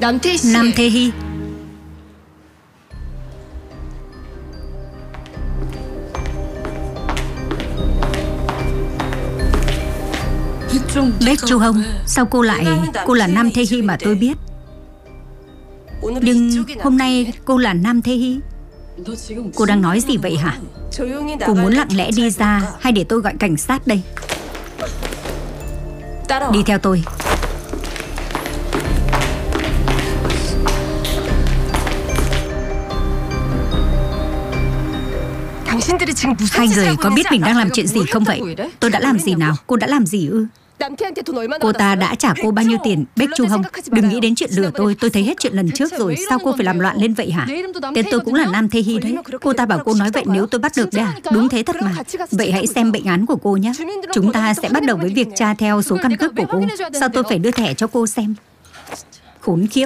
Nam Thế Hy. Baek Chu Hong, sao cô là Nam Thế Hy mà tôi biết. Nhưng hôm nay cô là Nam Thế Hy. Cô đang nói gì vậy hả? Cô muốn lặng lẽ đi ra hay để tôi gọi cảnh sát đây? Đi theo tôi. Hai người có biết mình đang làm chuyện gì không vậy? Tôi đã làm gì nào? Cô đã làm gì ư? Cô ta đã trả cô bao nhiêu tiền? Baek Chu Hong, đừng nghĩ đến chuyện lừa tôi thấy hết chuyện lần trước rồi. Sao cô phải làm loạn lên vậy hả? Tên tôi cũng là Nam Thế Hy đấy. Cô ta bảo cô nói vậy nếu tôi bắt được đấy à? Đúng thế thật mà. Vậy hãy xem bệnh án của cô nhé. Chúng ta sẽ bắt đầu với việc tra theo số căn cước của cô. Sao tôi phải đưa thẻ cho cô xem? Khốn khiếp.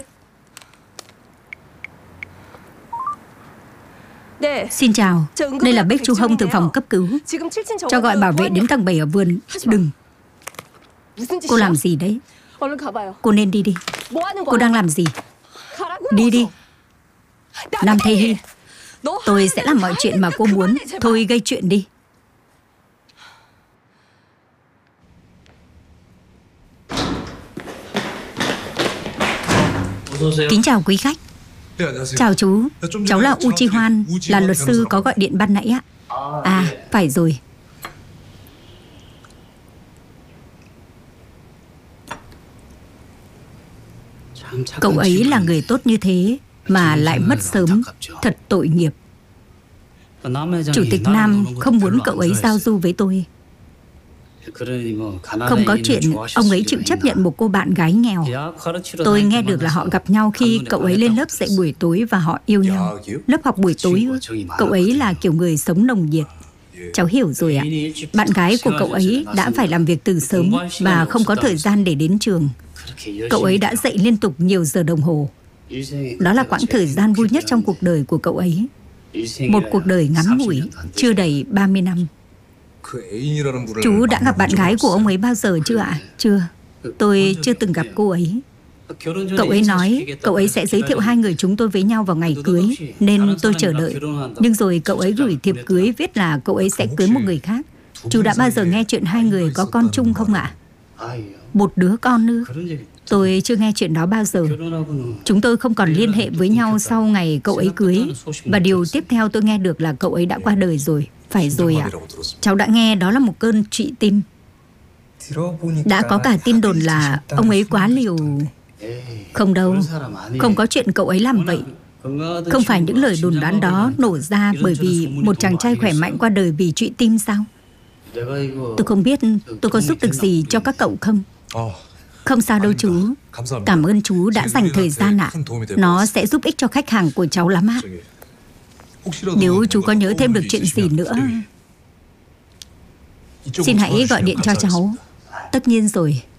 Xin chào, đây là Baek Chu Hong từ phòng cấp cứu. Cho gọi bảo vệ đến tầng 7 ở vườn. Đừng. Cô làm gì đấy? Cô nên đi đi. Cô đang làm gì? Đi đi. Nam Thế Hy, tôi sẽ làm mọi chuyện mà cô muốn. Thôi gây chuyện đi. Kính chào quý khách. Chào chú, cháu là U Chi Hoan, là luật sư có gọi điện ban nãy ạ. À, phải rồi. Cậu ấy là người tốt như thế mà lại mất sớm, thật tội nghiệp. Chủ tịch Nam không muốn cậu ấy giao du với tôi. Không có chuyện ông ấy chịu chấp nhận một cô bạn gái nghèo. Tôi nghe được là họ gặp nhau khi cậu ấy lên lớp dạy buổi tối và họ yêu nhau. Lớp học buổi tối, cậu ấy là kiểu người sống nồng nhiệt. Cháu hiểu rồi ạ. Bạn gái của cậu ấy đã phải làm việc từ sớm và không có thời gian để đến trường. Cậu ấy đã dạy liên tục nhiều giờ đồng hồ. Đó là quãng thời gian vui nhất trong cuộc đời của cậu ấy. Một cuộc đời ngắn ngủi, chưa đầy 30 năm. Chú đã gặp bạn gái của ông ấy bao giờ chưa ạ? Chưa. Tôi chưa từng gặp cô ấy. Cậu ấy nói cậu ấy sẽ giới thiệu hai người chúng tôi với nhau vào ngày cưới, nên tôi chờ đợi. Nhưng rồi cậu ấy gửi thiệp cưới viết là cậu ấy sẽ cưới một người khác. Chú đã bao giờ nghe chuyện hai người có con chung không ạ? Một đứa con ư? Tôi chưa nghe chuyện đó bao giờ. Chúng tôi không còn liên hệ với nhau sau ngày cậu ấy cưới. Và điều tiếp theo tôi nghe được là cậu ấy đã qua đời rồi. Phải rồi ạ. Cháu đã nghe đó là một cơn trụy tim. Đã có cả tin đồn là ông ấy quá liều. Không đâu. Không có chuyện cậu ấy làm vậy. Không phải những lời đồn đoán đó nổ ra bởi vì một chàng trai khỏe mạnh qua đời vì trụy tim sao? Tôi không biết tôi có giúp được gì cho các cậu không? Không sao đâu chú. Cảm ơn chú đã dành thời gian ạ. Nó sẽ giúp ích cho khách hàng của cháu lắm ạ. Nếu chú có nhớ thêm được chuyện gì nữa, xin hãy gọi điện cho cháu. Tất nhiên rồi.